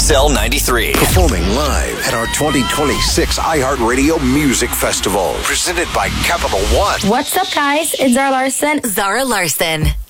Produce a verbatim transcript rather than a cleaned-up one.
X L ninety-three. Performing live at our twenty twenty-six iHeartRadio Music Festival. Presented by Capital One. What's up, guys? It's Zara Larson. Zara Larson.